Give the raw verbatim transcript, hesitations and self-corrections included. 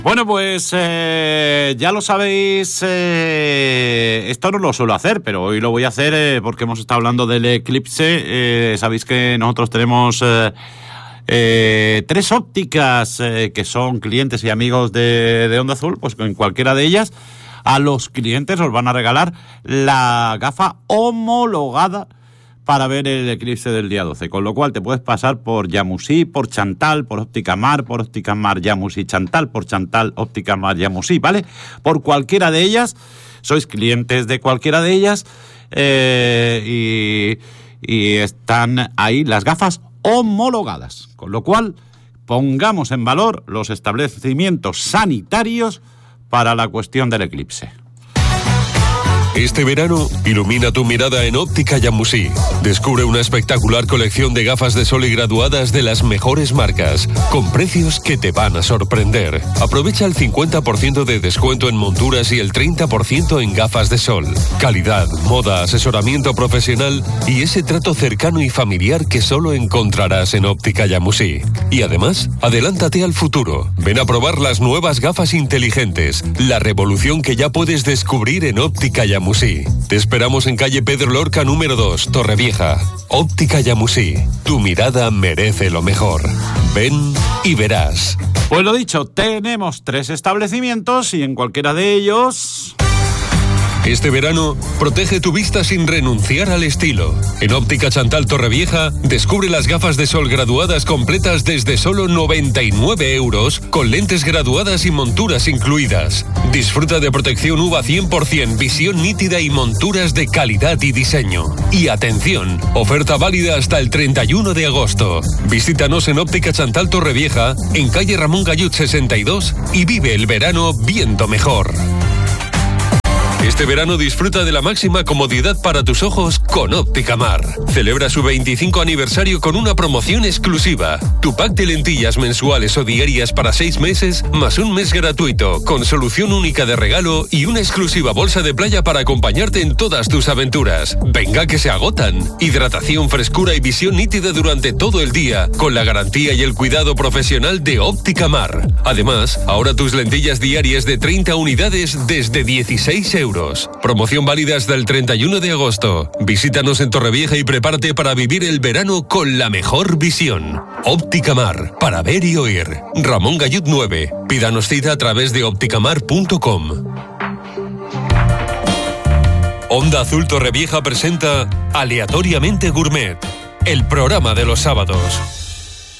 Bueno, pues eh, ya lo sabéis, eh, esto no lo suelo hacer, pero hoy lo voy a hacer eh, porque hemos estado hablando del eclipse. Eh, sabéis que nosotros tenemos eh, eh, tres ópticas eh, que son clientes y amigos de, de Onda Azul, pues en cualquiera de ellas a los clientes os van a regalar la gafa homologada para ver el eclipse del día doce, con lo cual te puedes pasar por Llamusí, por Chantal, por Óptica Mar, por Óptica Mar, Llamusí, Chantal, por Chantal, Óptica Mar, Llamusí, ¿vale? Por cualquiera de ellas, sois clientes de cualquiera de ellas eh, y, y están ahí las gafas homologadas, con lo cual pongamos en valor los establecimientos sanitarios para la cuestión del eclipse. Este verano, ilumina tu mirada en Óptica Llamusí. Descubre una espectacular colección de gafas de sol y graduadas de las mejores marcas, con precios que te van a sorprender. Aprovecha el cincuenta por ciento de descuento en monturas y el treinta por ciento en gafas de sol. Calidad, moda, asesoramiento profesional y ese trato cercano y familiar que solo encontrarás en Óptica Llamusí. Y además, adelántate al futuro. Ven a probar las nuevas gafas inteligentes, la revolución que ya puedes descubrir en Óptica Llamusí. Te esperamos en calle Pedro Lorca número dos, Torrevieja. Óptica Llamusí. Tu mirada merece lo mejor. Ven y verás. Pues lo dicho, tenemos tres establecimientos y en cualquiera de ellos... Este verano, protege tu vista sin renunciar al estilo. En Óptica Chantal Torrevieja, descubre las gafas de sol graduadas completas desde solo noventa y nueve euros, con lentes graduadas y monturas incluidas. Disfruta de protección U V A cien por ciento, visión nítida y monturas de calidad y diseño. Y atención, oferta válida hasta el treinta y uno de agosto. Visítanos en Óptica Chantal Torrevieja, en calle Ramón Gallut sesenta y dos, y vive el verano viendo mejor. Este verano disfruta de la máxima comodidad para tus ojos con Óptica Mar. Celebra su veinticinco aniversario con una promoción exclusiva. Tu pack de lentillas mensuales o diarias para seis meses, más un mes gratuito, con solución única de regalo y una exclusiva bolsa de playa para acompañarte en todas tus aventuras. Venga que se agotan. Hidratación, frescura y visión nítida durante todo el día, con la garantía y el cuidado profesional de Óptica Mar. Además, ahora tus lentillas diarias de treinta unidades desde dieciséis euros. Promoción válida hasta el treinta y uno de agosto. Visítanos en Torrevieja y prepárate para vivir el verano con la mejor visión. Óptica Mar, para ver y oír. Ramón Gallut nueve. Pídanos cita a través de ópticamar punto com. Onda Azul Torrevieja presenta Aleatoriamente Gourmet, el programa de los sábados.